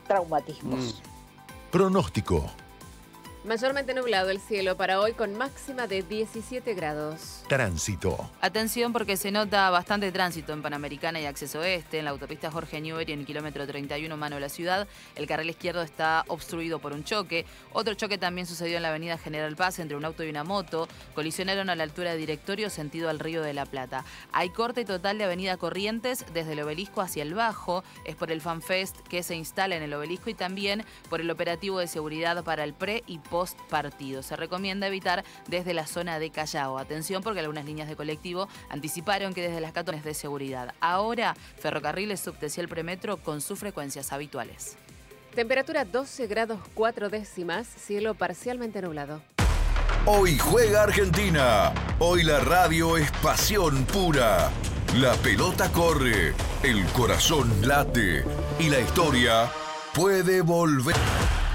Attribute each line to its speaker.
Speaker 1: traumatismos.
Speaker 2: Pronóstico.
Speaker 3: Mayormente nublado el cielo para hoy con máxima de 17 grados.
Speaker 2: Tránsito.
Speaker 4: Atención porque se nota bastante tránsito en Panamericana y Acceso Oeste, en la autopista Jorge Newbery en el kilómetro 31 mano a la ciudad. El carril izquierdo está obstruido por un choque. Otro choque también sucedió en la avenida General Paz entre un auto y una moto. Colisionaron a la altura de Directorio sentido al Río de la Plata. Hay corte total de avenida Corrientes desde el Obelisco hacia el Bajo. Es por el FanFest que se instala en el Obelisco y también por el operativo de seguridad para el pre y post partido. Se recomienda evitar desde la zona de Callao. Atención porque algunas líneas de colectivo anticiparon que desde las 14 de seguridad. Ahora, ferrocarriles subte el premetro con sus frecuencias habituales.
Speaker 3: Temperatura 12 grados 4 décimas, cielo parcialmente nublado.
Speaker 2: Hoy juega Argentina. Hoy la radio es pasión pura. La pelota corre, el corazón late y la historia puede volver.